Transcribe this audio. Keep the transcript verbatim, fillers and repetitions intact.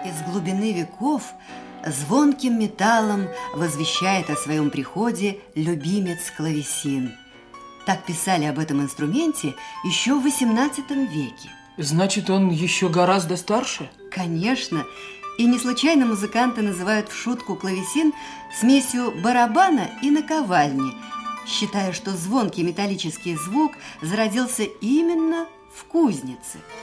Из глубины веков звонким металлом возвещает о своем приходе любимец клавесин. Так писали об этом инструменте еще в восемнадцатом веке. Значит, он еще гораздо старше? Конечно. И не случайно музыканты называют в шутку клавесин смесью барабана и наковальни, считая, что звонкий металлический звук зародился именно в кузнице.